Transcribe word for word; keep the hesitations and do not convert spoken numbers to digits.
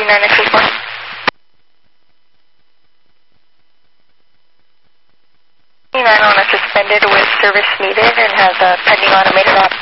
nine nine six four. nine on a suspended with service needed and has a pending automated op.